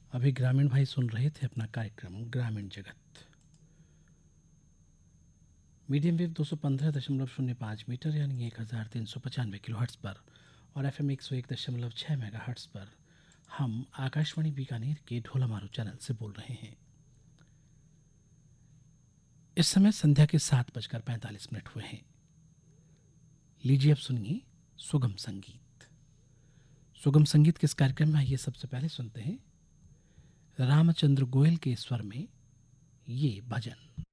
अभी ग्रामीण भाई सुन रहे थे अपना कार्यक्रम ग्रामीण जगत। मीडियम वेव 215.05 मीटर यानी 1395 किलोहर्ट्ज़ पर और एफएम 101.6 मेगाहर्ट्ज़ पर हम आकाशवाणी बीकानेर के ढोलामारू चैनल से बोल रहे हैं। इस समय संध्या के 7:45 हुए हैं। लीजिए अब सुनिए सुगम संगीत। सुगम संगीत के इस कार्यक्रम में आइए सबसे पहले सुनते हैं रामचंद्र गोयल के स्वर में ये भजन।